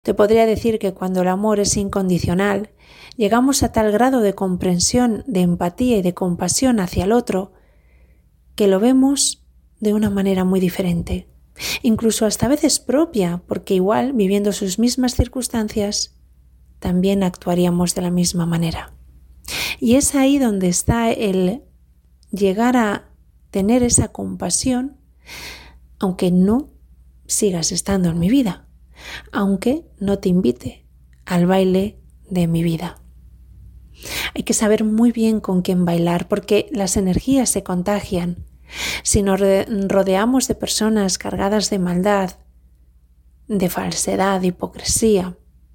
Te podría decir que cuando el amor es incondicional, llegamos a tal grado de comprensión, de empatía y de compasión hacia el otro, que lo vemos de una manera muy diferente, incluso hasta a veces propia, porque igual, viviendo sus mismas circunstancias, también actuaríamos de la misma manera. Y es ahí donde está el llegar a tener esa compasión, aunque no sigas estando en mi vida, aunque no te invite al baile de mi vida. Hay que saber muy bien con quién bailar, porque las energías se contagian. Si nos rodeamos de personas cargadas de maldad, de falsedad, de hipocresía,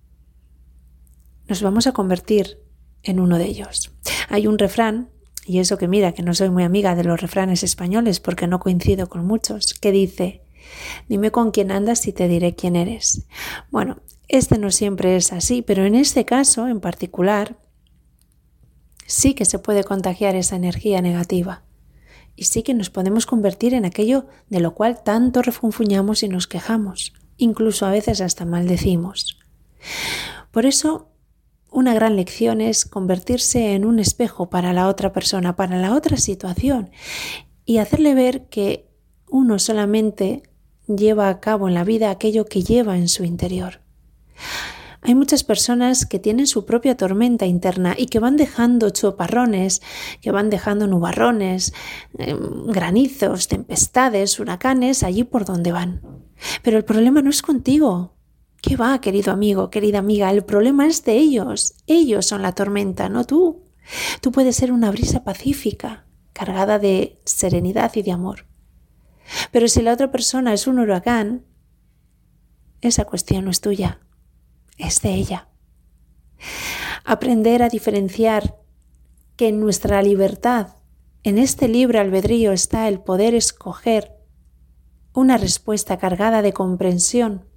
nos vamos a convertir en uno de ellos. Hay un refrán, y eso que mira que no soy muy amiga de los refranes españoles porque no coincido con muchos, que dice: dime con quién andas y te diré quién eres. Bueno, este no siempre es así, pero en este caso en particular sí que se puede contagiar esa energía negativa y sí que nos podemos convertir en aquello de lo cual tanto refunfuñamos y nos quejamos, incluso a veces hasta maldecimos. Por eso, una gran lección es convertirse en un espejo para la otra persona, para la otra situación, y hacerle ver que uno solamente lleva a cabo en la vida aquello que lleva en su interior. Hay muchas personas que tienen su propia tormenta interna y que van dejando choparrones, que van dejando nubarrones, granizos, tempestades, huracanes allí por donde van. Pero el problema no es contigo. ¿Qué va, querido amigo, querida amiga? El problema es de ellos. Ellos son la tormenta, no tú. Tú puedes ser una brisa pacífica, cargada de serenidad y de amor. Pero si la otra persona es un huracán, esa cuestión no es tuya, es de ella. Aprender a diferenciar que en nuestra libertad, en este libre albedrío, está el poder escoger una respuesta cargada de comprensión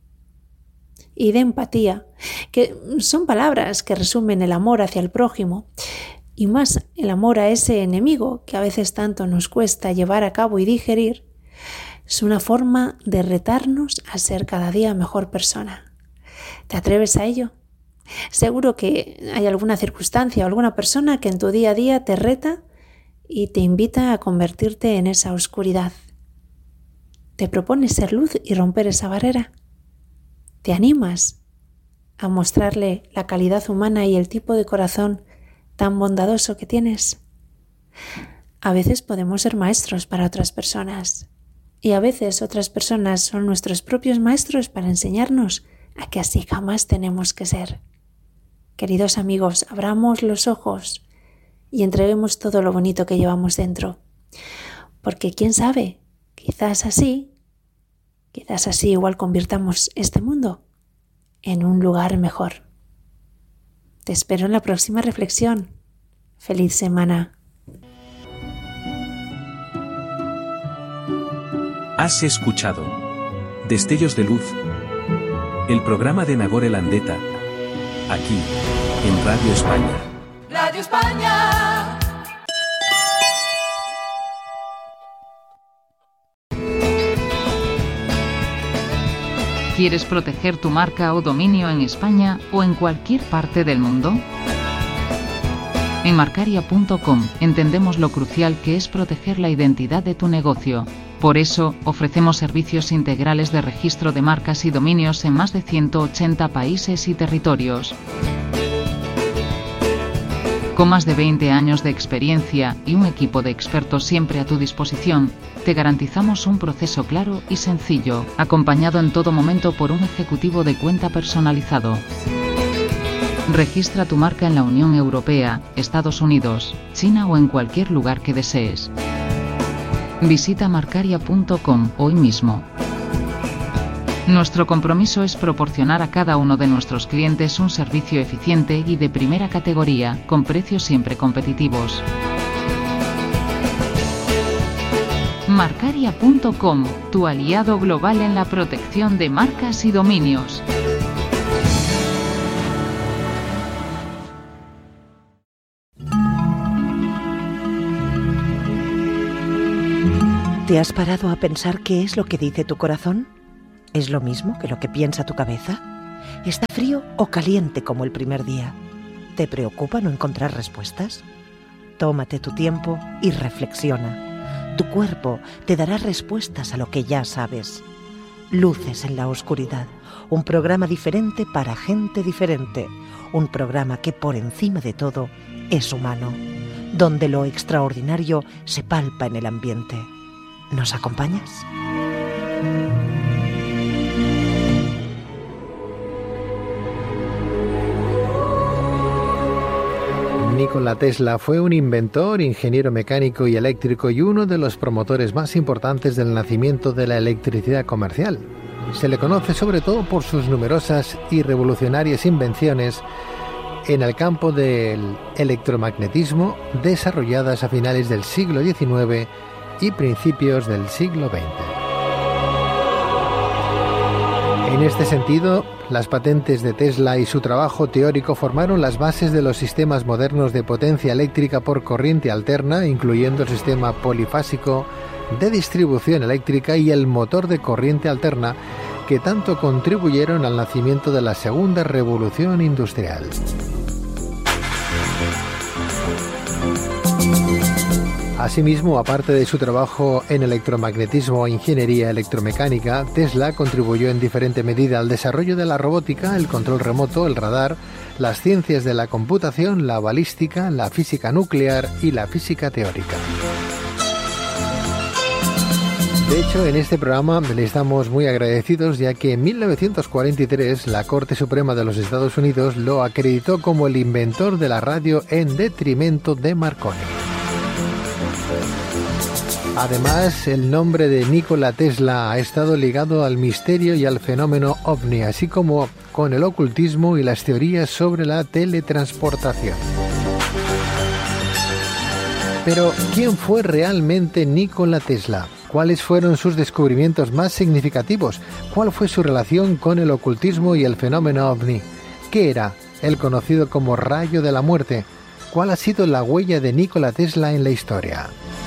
y de empatía, que son palabras que resumen el amor hacia el prójimo y más el amor a ese enemigo que a veces tanto nos cuesta llevar a cabo y digerir. Es una forma de retarnos a ser cada día mejor persona. ¿Te atreves a ello? Seguro que hay alguna circunstancia o alguna persona que en tu día a día te reta y te invita a convertirte en esa oscuridad. ¿Te propones ser luz y romper esa barrera? ¿Te animas a mostrarle la calidad humana y el tipo de corazón tan bondadoso que tienes? A veces podemos ser maestros para otras personas y a veces otras personas son nuestros propios maestros para enseñarnos a que así jamás tenemos que ser. Queridos amigos, abramos los ojos y entreguemos todo lo bonito que llevamos dentro. Porque quién sabe, quizás así igual convirtamos este mundo en un lugar mejor. Te espero en la próxima reflexión. ¡Feliz semana! Has escuchado Destellos de Luz, el programa de Nagore Landeta, aquí, en Radio España. Radio España. ¿Quieres proteger tu marca o dominio en España o en cualquier parte del mundo? En Marcaria.com entendemos lo crucial que es proteger la identidad de tu negocio. Por eso, ofrecemos servicios integrales de registro de marcas y dominios en más de 180 países y territorios. Con más de 20 años de experiencia y un equipo de expertos siempre a tu disposición, te garantizamos un proceso claro y sencillo, acompañado en todo momento por un ejecutivo de cuenta personalizado. Registra tu marca en la Unión Europea, Estados Unidos, China o en cualquier lugar que desees. Visita Marcaria.com hoy mismo. Nuestro compromiso es proporcionar a cada uno de nuestros clientes un servicio eficiente y de primera categoría, con precios siempre competitivos. Marcaria.com, tu aliado global en la protección de marcas y dominios. ¿Te has parado a pensar qué es lo que dice tu corazón? ¿Es lo mismo que lo que piensa tu cabeza? ¿Está frío o caliente como el primer día? ¿Te preocupa no encontrar respuestas? Tómate tu tiempo y reflexiona. Tu cuerpo te dará respuestas a lo que ya sabes. Luces en la oscuridad, un programa diferente para gente diferente, un programa que por encima de todo es humano, donde lo extraordinario se palpa en el ambiente. ¿Nos acompañas? Nikola Tesla fue un inventor, ingeniero mecánico y eléctrico y uno de los promotores más importantes del nacimiento de la electricidad comercial. Se le conoce sobre todo por sus numerosas y revolucionarias invenciones en el campo del electromagnetismo desarrolladas a finales del siglo XIX y principios del siglo XX. En este sentido, las patentes de Tesla y su trabajo teórico formaron las bases de los sistemas modernos de potencia eléctrica por corriente alterna, incluyendo el sistema polifásico de distribución eléctrica y el motor de corriente alterna, que tanto contribuyeron al nacimiento de la segunda revolución industrial. Asimismo, aparte de su trabajo en electromagnetismo e ingeniería electromecánica, Tesla contribuyó en diferente medida al desarrollo de la robótica, el control remoto, el radar, las ciencias de la computación, la balística, la física nuclear y la física teórica. De hecho, en este programa le estamos muy agradecidos, ya que en 1943 la Corte Suprema de los Estados Unidos lo acreditó como el inventor de la radio en detrimento de Marconi. Además, el nombre de Nikola Tesla ha estado ligado al misterio y al fenómeno ovni, así como con el ocultismo y las teorías sobre la teletransportación. Pero, ¿quién fue realmente Nikola Tesla? ¿Cuáles fueron sus descubrimientos más significativos? ¿Cuál fue su relación con el ocultismo y el fenómeno ovni? ¿Qué era el conocido como rayo de la muerte? ¿Cuál ha sido la huella de Nikola Tesla en la historia?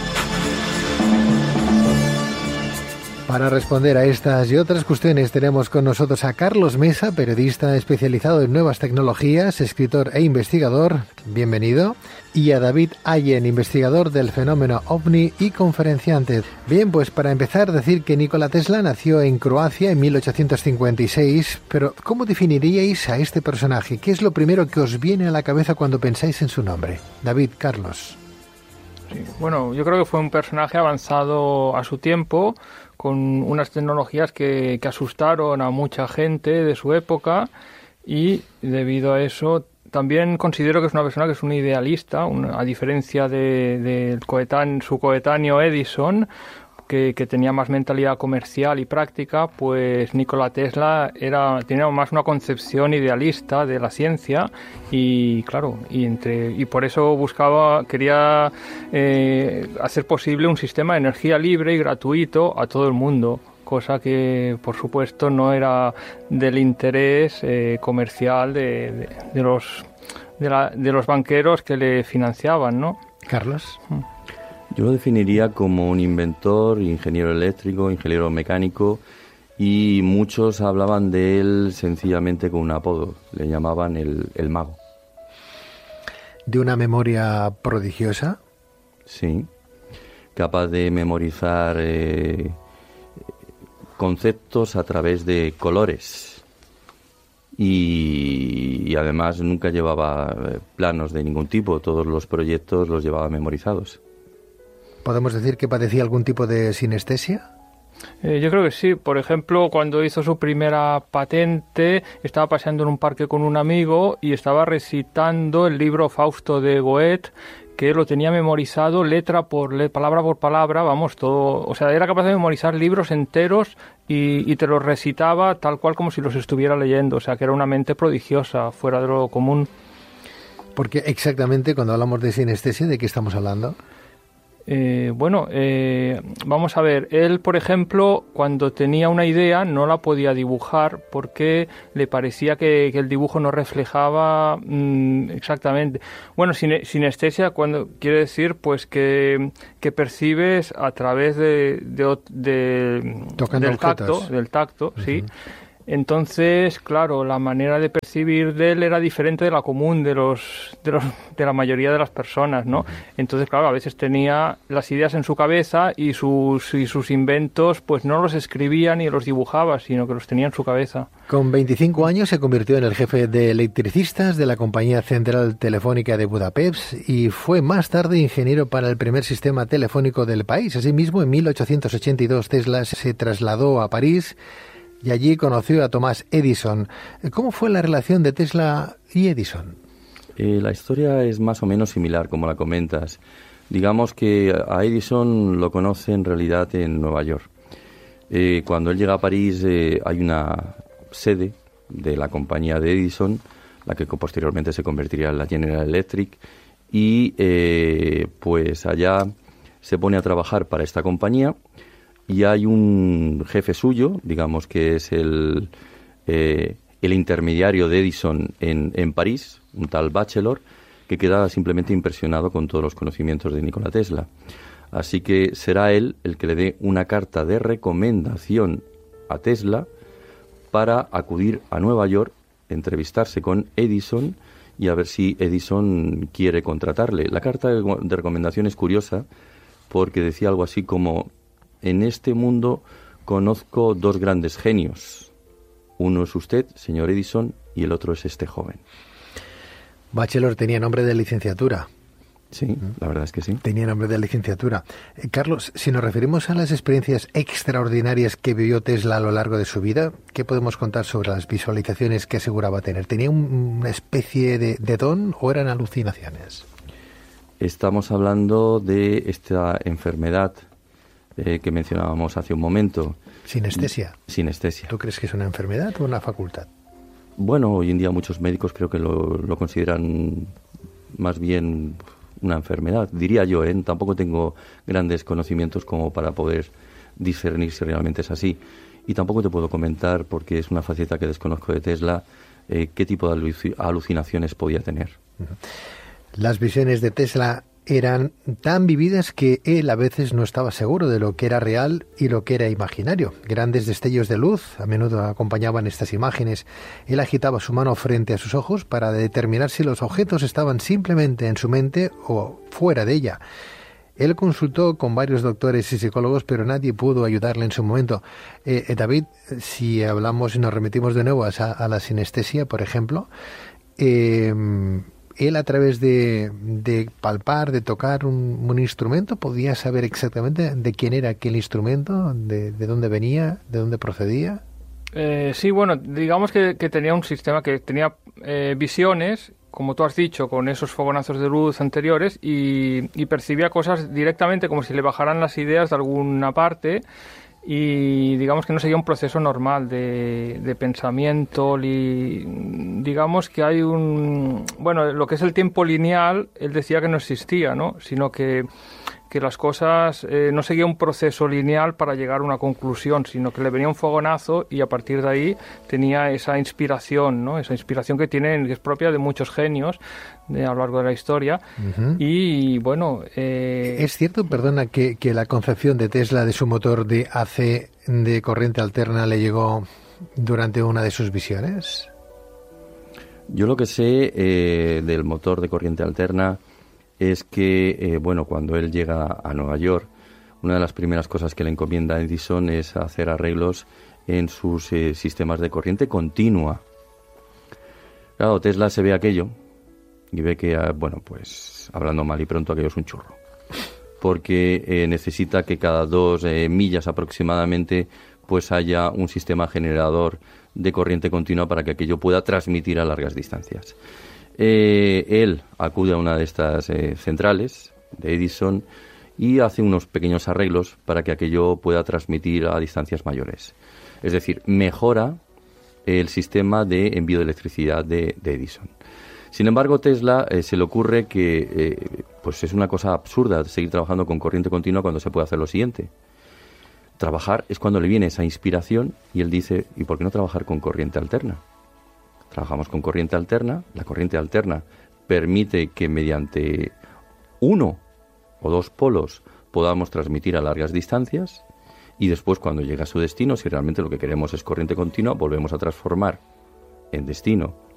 Para responder a estas y otras cuestiones tenemos con nosotros a Carlos Mesa, periodista especializado en nuevas tecnologías, escritor e investigador. Bienvenido. Y a David Allen, investigador del fenómeno ovni y conferenciante. Bien, pues para empezar, decir que Nikola Tesla nació en Croacia en 1856, pero ¿cómo definiríais a este personaje? ¿Qué es lo primero que os viene a la cabeza cuando pensáis en su nombre? David, Carlos. Sí, bueno, yo creo que fue un personaje avanzado a su tiempo, con unas tecnologías que asustaron a mucha gente de su época, y debido a eso también considero que es una persona que es un idealista, a diferencia de su coetáneo Edison, que tenía más mentalidad comercial y práctica. Pues Nikola Tesla tenía más una concepción idealista de la ciencia, y claro, y por eso quería hacer posible un sistema de energía libre y gratuito a todo el mundo, cosa que por supuesto no era del interés comercial de los banqueros que le financiaban, ¿no? Carlos. Yo lo definiría como un inventor, ingeniero eléctrico, ingeniero mecánico, y muchos hablaban de él sencillamente con un apodo, le llamaban el mago. ¿De una memoria prodigiosa? Sí, capaz de memorizar conceptos a través de colores, y además nunca llevaba planos de ningún tipo, todos los proyectos los llevaba memorizados. ¿Podemos decir que padecía algún tipo de sinestesia? Yo creo que sí. Por ejemplo, cuando hizo su primera patente, estaba paseando en un parque con un amigo y estaba recitando el libro Fausto de Goethe, que lo tenía memorizado palabra por palabra, vamos, todo. O sea, era capaz de memorizar libros enteros y te los recitaba tal cual como si los estuviera leyendo. O sea, que era una mente prodigiosa, fuera de lo común. Porque exactamente cuando hablamos de sinestesia, ¿de qué estamos hablando? Vamos a ver, él, por ejemplo, cuando tenía una idea no la podía dibujar porque le parecía que el dibujo no reflejaba exactamente. Bueno, sinestesia cuando quiere decir pues que percibes a través del tacto, uh-huh. sí. Entonces, claro, la manera de percibir de él era diferente de la común de la mayoría de las personas, ¿no? Entonces, claro, a veces tenía las ideas en su cabeza y sus inventos, pues no los escribía ni los dibujaba, sino que los tenía en su cabeza. Con 25 años se convirtió en el jefe de electricistas de la Compañía Central Telefónica de Budapest y fue más tarde ingeniero para el primer sistema telefónico del país. Asimismo, en 1882 Tesla se trasladó a París y allí conoció a Thomas Edison. ¿Cómo fue la relación de Tesla y Edison? La historia es más o menos similar, como la comentas. Digamos que a Edison lo conoce en realidad en Nueva York. Cuando él llega a París hay una sede de la compañía de Edison, la que posteriormente se convertiría en la General Electric, y pues allá se pone a trabajar para esta compañía. Y hay un jefe suyo, digamos que es el intermediario de Edison en París, un tal Bachelor, que queda simplemente impresionado con todos los conocimientos de Nikola Tesla. Así que será él el que le dé una carta de recomendación a Tesla para acudir a Nueva York, entrevistarse con Edison y a ver si Edison quiere contratarle. La carta de recomendación es curiosa porque decía algo así como: en este mundo conozco dos grandes genios. Uno es usted, señor Edison, y el otro es este joven. Bachelor tenía nombre de licenciatura. Sí, la verdad es que sí. Tenía nombre de licenciatura. Carlos, si nos referimos a las experiencias extraordinarias que vivió Tesla a lo largo de su vida, ¿qué podemos contar sobre las visualizaciones que aseguraba tener? ¿Tenía una especie de don o eran alucinaciones? Estamos hablando de esta enfermedad que mencionábamos hace un momento. ¿Sinestesia? Sinestesia. ¿Tú crees que es una enfermedad o una facultad? Bueno, hoy en día muchos médicos creo que lo consideran más bien una enfermedad, diría yo, ¿eh? Tampoco tengo grandes conocimientos como para poder discernir si realmente es así. Y tampoco te puedo comentar, porque es una faceta que desconozco de Tesla, qué tipo de alucinaciones podía tener. Las visiones de Tesla eran tan vividas que él a veces no estaba seguro de lo que era real y lo que era imaginario. Grandes destellos de luz a menudo acompañaban estas imágenes. Él agitaba su mano frente a sus ojos para determinar si los objetos estaban simplemente en su mente o fuera de ella. Él consultó con varios doctores y psicólogos, pero nadie pudo ayudarle en su momento. David, si hablamos y nos remitimos de nuevo a la sinestesia, por ejemplo, él a través de palpar, de tocar un instrumento, podía saber exactamente de quién era aquel instrumento, de dónde venía, de dónde procedía. Sí, bueno, digamos que tenía un sistema que tenía visiones, como tú has dicho, con esos fogonazos de luz anteriores y percibía cosas directamente como si le bajaran las ideas de alguna parte. Y digamos que no sería un proceso normal de pensamiento, digamos que hay lo que es el tiempo lineal, él decía que no existía, ¿no? Sino que las cosas no seguía un proceso lineal para llegar a una conclusión, sino que le venía un fogonazo y a partir de ahí tenía esa inspiración, ¿no? Esa inspiración que es propia de muchos genios a lo largo de la historia. Uh-huh. Y bueno... ¿Es cierto, perdona, que la concepción de Tesla de su motor de AC de corriente alterna le llegó durante una de sus visiones? Yo lo que sé del motor de corriente alterna es que, cuando él llega a Nueva York, una de las primeras cosas que le encomienda a Edison es hacer arreglos en sus sistemas de corriente continua. Claro, Tesla se ve aquello y ve que, hablando mal y pronto, aquello es un churro. Porque necesita que cada 2 millas aproximadamente pues haya un sistema generador de corriente continua para que aquello pueda transmitir a largas distancias. Él acude a una de estas centrales de Edison y hace unos pequeños arreglos para que aquello pueda transmitir a distancias mayores. Es decir, mejora el sistema de envío de electricidad de Edison. Sin embargo, Tesla se le ocurre que es una cosa absurda seguir trabajando con corriente continua cuando se puede hacer lo siguiente. Trabajar es cuando le viene esa inspiración y él dice, ¿y por qué no trabajar con corriente alterna? Trabajamos con corriente alterna. La corriente alterna permite que mediante 1 o 2 polos podamos transmitir a largas distancias y después cuando llega a su destino, si realmente lo que queremos es corriente continua, volvemos a transformar en destino